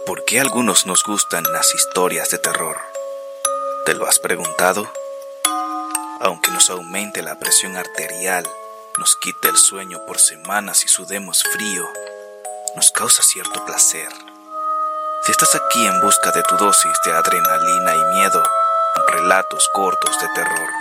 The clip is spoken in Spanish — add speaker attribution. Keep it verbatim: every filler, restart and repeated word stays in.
Speaker 1: ¿Por qué a algunos nos gustan las historias de terror? ¿Te lo has preguntado? Aunque nos aumente la presión arterial, nos quite el sueño por semanas y sudemos frío, nos causa cierto placer. Si estás aquí en busca de tu dosis de adrenalina y miedo, relatos cortos de terror,